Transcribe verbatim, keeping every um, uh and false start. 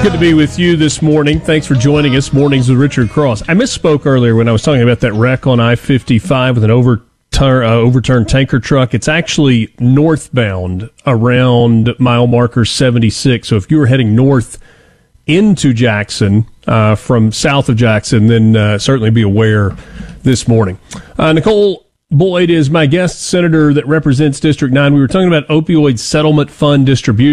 Good to be with you this morning. Thanks for joining us. Mornings with Richard Cross. I misspoke earlier when I was talking about that wreck on I fifty-five with an overturn, uh, overturned tanker truck. It's actually northbound around mile marker seventy-six. So if you were heading north into Jackson uh, from south of Jackson, then uh, certainly be aware this morning. Uh, Nicole Boyd is my guest, senator that represents District nine. We were talking about opioid settlement fund distribution.